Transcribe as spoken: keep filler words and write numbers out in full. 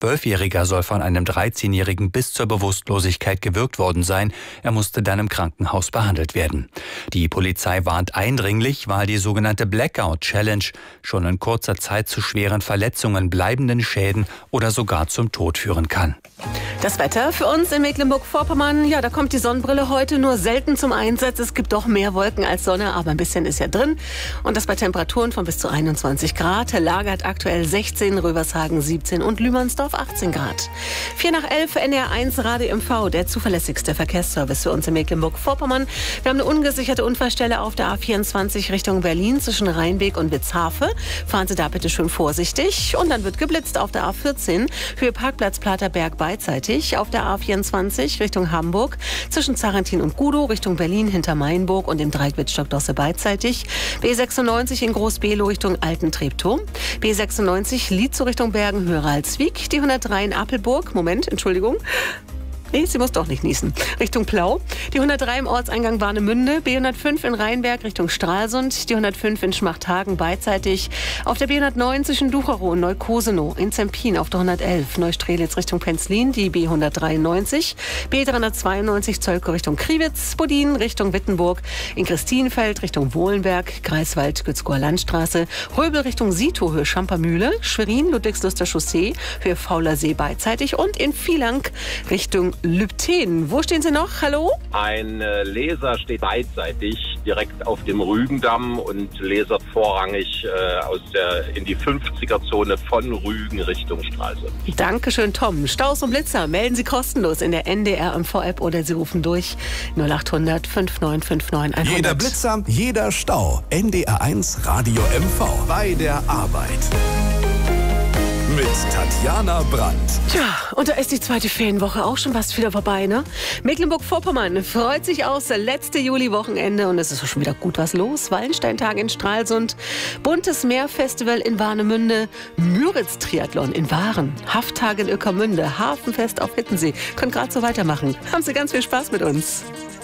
Zwölfjähriger soll von einem dreizehnjährigen bis zur Bewusstlosigkeit gewürgt worden sein. Er musste dann im Krankenhaus behandelt werden. Die Polizei warnt eindringlich, weil die sogenannte Blackout Challenge schon in kurzer Zeit zu schweren Verletzungen, bleibenden Schäden oder sogar zum Tod führen kann. Das Wetter für uns in Mecklenburg-Vorpommern, ja, da kommt die Sonnenbrille heute nur selten zum Einsatz. Es gibt doch mehr Wolken als Sonne, aber ein bisschen ist ja drin. Und das bei Temperaturen von bis zu einundzwanzig Grad. Lagert aktuell sechzehn, Rövershagen siebzehn und Lühmannsdorf achtzehn Grad. vier nach elf, N D R eins Radio M V, der zuverlässigste Verkehrsservice für uns in Mecklenburg-Vorpommern. Wir haben eine ungesicherte Unfallstelle auf der A vierundzwanzig Richtung Berlin zwischen Rheinbeek und Witzhafe. Fahren Sie da bitte schön vorsichtig. Und dann wird geblitzt auf der A vierzehn, Höhe Parkplatz Platerberg beidseitig. Auf der A vierundzwanzig Richtung Hamburg zwischen Zarentin und Gudow Richtung Berlin hinter Mainburg und dem Dreieck Wittstock-Dosse beidseitig. B sechsundneunzig in Groß-Below Richtung Alten-Treptow. B sechsundneunzig Lietzow Richtung Bergen, Höralswijk. Die hundertdrei in Appelburg. Moment, Entschuldigung. Nee, sie muss doch nicht niesen. Richtung Plau. Die hundertdrei im Ortseingang Warnemünde. B hundertfünf in Rheinberg Richtung Stralsund. Die hundertfünf in Schmachthagen beidseitig. Auf der B hundertneun zwischen Ducherow und Neukosenow. In Zempin auf der hundertelf Neustrelitz Richtung Penzlin. Die B hundertdreiundneunzig. B dreihundertzweiundneunzig Zölkow Richtung Kriwitz. Bodin Richtung Wittenburg. In Christinfeld Richtung Wohlenberg. Greifswald Gützkower Landstraße. Röbel Richtung Sito Höhe Schampermühle. Schwerin Ludwigsluster Chaussee Höhe Fauler See beidseitig. Und in Vielang Richtung Lübten. Wo stehen Sie noch? Hallo? Ein äh, Leser steht beidseitig direkt auf dem Rügendamm und lasert vorrangig äh, aus der, in die fünfziger-Zone von Rügen Richtung Stralsund. Dankeschön, Tom. Staus und Blitzer melden Sie kostenlos in der N D R M V-App oder Sie rufen durch null achthundert fünf neun fünf neun hundert. Jeder Blitzer, jeder Stau. N D R eins Radio M V. Bei der Arbeit. Mit Tatjana Brandt. Tja, und da ist die zweite Ferienwoche auch schon fast wieder vorbei, ne? Mecklenburg-Vorpommern freut sich aufs letzte Juli-Wochenende und es ist schon wieder gut was los. Wallensteintag in Stralsund, Buntes Meerfestival in Warnemünde, Müritz-Triathlon in Waren, Hafttage in Ueckermünde, Hafenfest auf Hittensee. Könnt gerade so weitermachen. Haben Sie ganz viel Spaß mit uns.